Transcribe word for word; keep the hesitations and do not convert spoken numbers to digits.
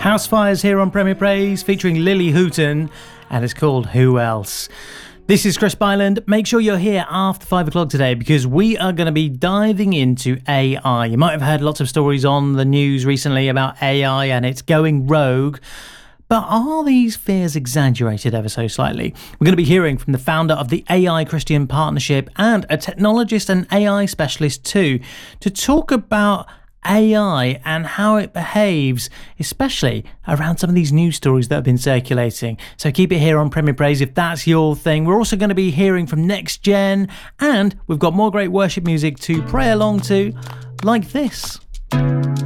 Housefires here on Premier Praise featuring Lily Houghton, and it's called Who Else? This is Chris Byland. Make sure you're here after five o'clock today because we are going to be diving into A I. You might have heard lots of stories on the news recently about A I and it's going rogue. But are these fears exaggerated ever so slightly? We're going to be hearing from the founder of the A I Christian Partnership and a technologist and A I specialist too, to talk about A I and how it behaves, especially around some of these news stories that have been circulating. So keep it here on Premier Praise if that's your thing. We're also going to be hearing from Next Gen, and we've got more great worship music to pray along to, like this.